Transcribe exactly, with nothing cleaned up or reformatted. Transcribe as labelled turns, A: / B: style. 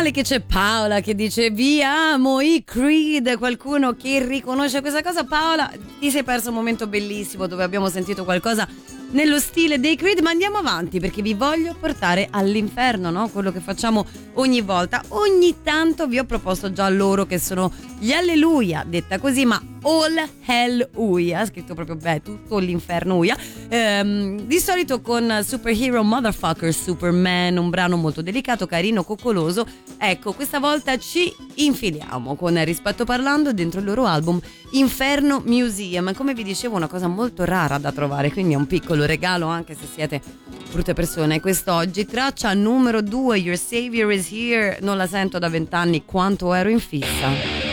A: male che c'è Paola che dice vi amo i Creed, qualcuno che riconosce questa cosa. Paola, ti sei perso un momento bellissimo dove abbiamo sentito qualcosa nello stile dei Creed, ma andiamo avanti perché vi voglio portare all'inferno, no? Quello che facciamo ogni volta. Ogni tanto vi ho proposto già loro che sono gli Alleluia, detta così, ma All Hell Uia, scritto proprio beh, tutto l'inferno Uia, ehm, di solito con Superhero Motherfucker Superman, un brano molto delicato, carino, coccoloso. Ecco, questa volta ci infiliamo con Rispetto Parlando dentro il loro album Inferno Museum. Come vi dicevo, una cosa molto rara da trovare, quindi è un piccolo regalo anche se siete brutte persone. Quest'oggi traccia numero due, Your Savior is Here, non la sento da vent'anni, quanto ero in fissa.